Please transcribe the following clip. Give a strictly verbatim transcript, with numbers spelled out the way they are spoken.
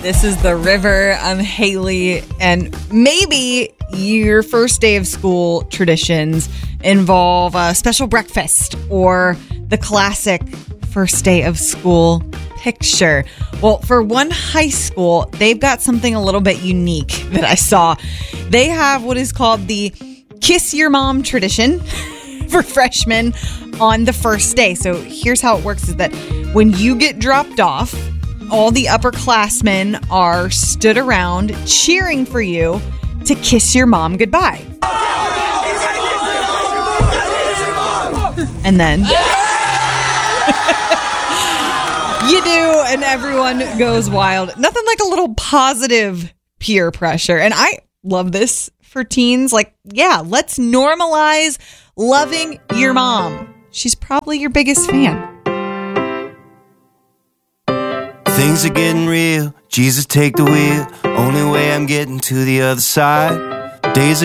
This is The River. I'm Haley, and maybe your first day of school traditions involve a special breakfast or the classic first day of school picture. Well, for one high school, they've got something a little bit unique that I saw. They have what is called the Kiss Your Mom tradition for freshmen on the first day. So here's how it works is that when you get dropped off, all the upperclassmen are stood around cheering for you to kiss your mom goodbye. And then you do, and everyone goes wild. Nothing like a little positive peer pressure. And I love this for teens. Like, yeah, let's normalize loving your mom. She's probably your biggest fan. Things are getting real. Jesus, take the wheel. Only way I'm getting to the other side. Days